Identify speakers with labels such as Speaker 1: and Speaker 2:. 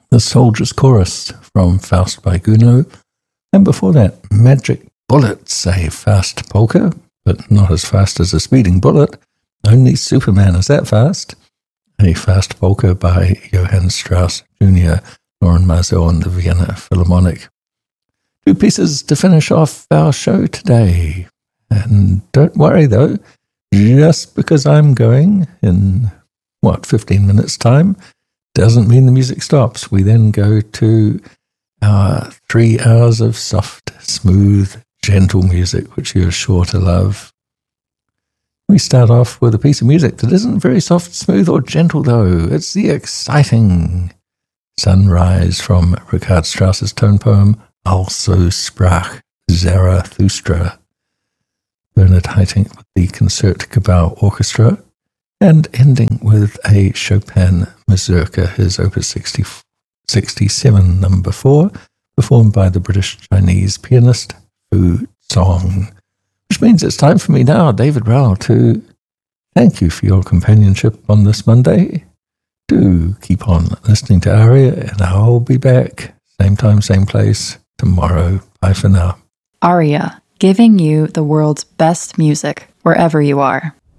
Speaker 1: The Soldier's Chorus from Faust by Gounod. And before that, Magic Bullets, a fast polka, but not as fast as a speeding bullet. Only Superman is that fast. A fast polka by Johann Strauss Jr., Loren Mazel and the Vienna Philharmonic. Two pieces to finish off our show today. And don't worry though, just because I'm going in, 15 minutes time, doesn't mean the music stops. We then go to our 3 hours of soft, smooth, gentle music, which you're sure to love. We start off with a piece of music that isn't very soft, smooth, or gentle, though. It's the exciting Sunrise from Richard Strauss's tone poem, Also sprach Zarathustra. Bernard Haitink with the Concertgebouw Orchestra, and ending with a Chopin Mazurka, his Opus 67 number 4, performed by the British-Chinese pianist Fu Song. Which means it's time for me now, David Rowell, to thank you for your companionship on this Monday. Do keep on listening to Aria, and I'll be back, same time, same place, tomorrow. Bye for now.
Speaker 2: Aria, giving you the world's best music wherever you are.